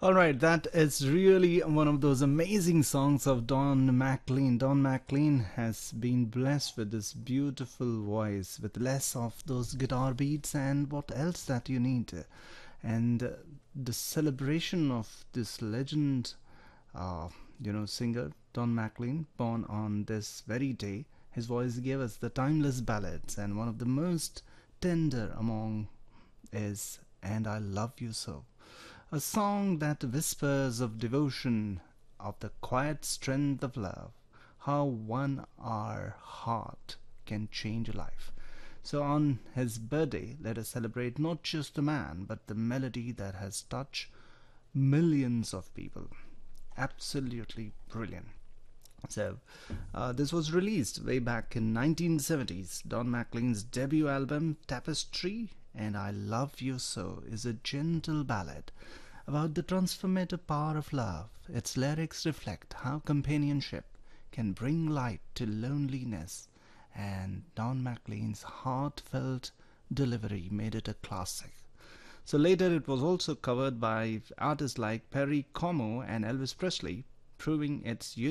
All right, that is really one of those amazing songs of Don McLean. Don McLean has been blessed with this beautiful voice, with less of those guitar beats and what else that you need. And the celebration of this legend, uh, singer Don McLean, born on this very day, his voice gave us the timeless ballads, and one of the most tender among is "And I Love You So." A song that whispers of devotion, of the quiet strength of love, how one our heart can change a life. So, on his birthday, let us celebrate not just the man, but the melody that has touched millions of people. Absolutely brilliant. So, this was released way back in 1970s. Don McLean's debut album, Tapestry and I Love You So, is a gentle ballad about the transformative power of love. Its lyrics reflect how companionship can bring light to loneliness, and Don McLean's heartfelt delivery made it a classic. So later it was also covered by artists like Perry Como and Elvis Presley, proving its